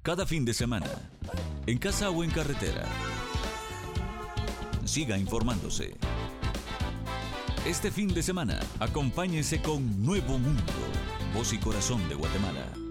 cada fin de semana, en casa o en carretera. Siga informándose. Este fin de semana, acompáñese con Nuevo Mundo, voz y corazón de Guatemala.